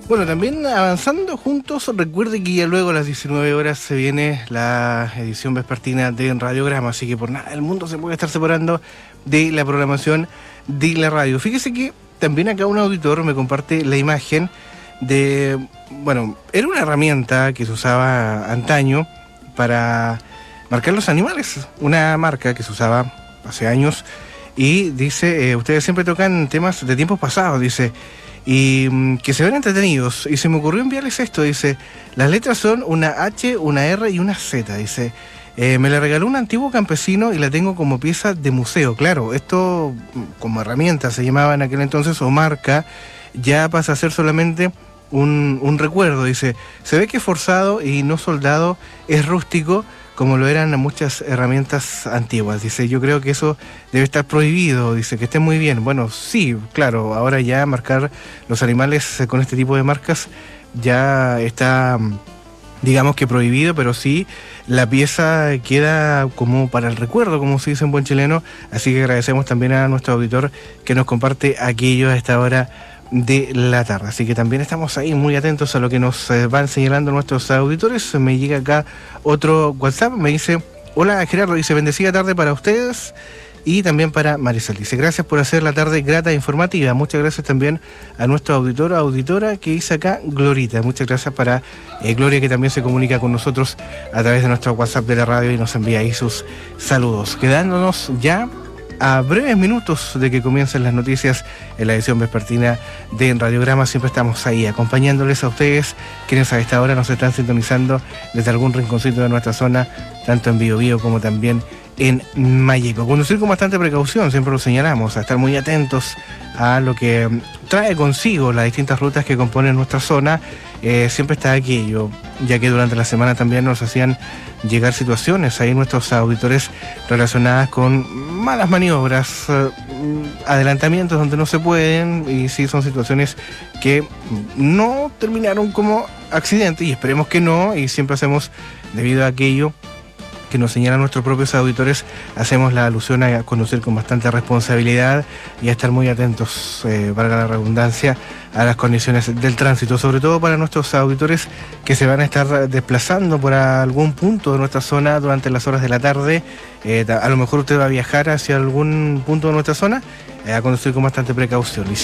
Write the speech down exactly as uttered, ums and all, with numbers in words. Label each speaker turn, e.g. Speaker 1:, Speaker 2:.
Speaker 1: Bueno, también avanzando juntos, recuerde que ya luego a las diecinueve horas se viene la edición vespertina de Radiograma, así que por nada el mundo se puede estar separando de la programación de la radio. Fíjese que también acá un auditor me comparte la imagen de, bueno, era una herramienta que se usaba antaño para marcar los animales, una marca que se usaba hace años y dice, eh, ustedes siempre tocan temas de tiempos pasados, dice, y mm, que se ven entretenidos, y se me ocurrió enviarles esto, dice, las letras son una H, una R y una Z, dice, eh, me la regaló un antiguo campesino y la tengo como pieza de museo. Claro, esto como herramienta se llamaba en aquel entonces, o marca, ya pasa a ser solamente un, un recuerdo, dice, se ve que es forzado y no soldado, es rústico, como lo eran muchas herramientas antiguas. Dice, yo creo que eso debe estar prohibido, dice, que esté muy bien. Bueno, sí, claro, ahora ya marcar los animales con este tipo de marcas ya está, digamos que prohibido, pero sí la pieza queda como para el recuerdo, como se dice en buen chileno, así que agradecemos también a nuestro auditor que nos comparte aquello a esta hora de la tarde, así que también estamos ahí muy atentos a lo que nos eh, van señalando nuestros auditores. Me llega acá otro WhatsApp, me dice, hola Gerardo, dice, bendecida tarde para ustedes y también para Marisol, dice, gracias por hacer la tarde grata e informativa. Muchas gracias también a nuestro auditor o auditora que dice acá, Glorita, muchas gracias para eh, Gloria, que también se comunica con nosotros a través de nuestro WhatsApp de la radio y nos envía ahí sus saludos, quedándonos ya a breves minutos de que comiencen las noticias en la edición vespertina de Radiograma. Siempre estamos ahí acompañándoles a ustedes, quienes a esta hora nos están sintonizando desde algún rinconcito de nuestra zona, tanto en Biobío como también en Mayeco. Conducir con bastante precaución, siempre lo señalamos, a estar muy atentos a lo que trae consigo las distintas rutas que componen nuestra zona. Eh, siempre está aquello, ya que durante la semana también nos hacían llegar situaciones ahí nuestros auditores relacionadas con malas maniobras, eh, adelantamientos donde no se pueden, y sí son situaciones que no terminaron como accidentes, y esperemos que no, y siempre hacemos, debido a aquello que nos señalan nuestros propios auditores, hacemos la alusión a conducir con bastante responsabilidad y a estar muy atentos, eh, para la redundancia, a las condiciones del tránsito, sobre todo para nuestros auditores que se van a estar desplazando por algún punto de nuestra zona durante las horas de la tarde. Eh, a lo mejor usted va a viajar hacia algún punto de nuestra zona, eh, a conducir con bastante precaución.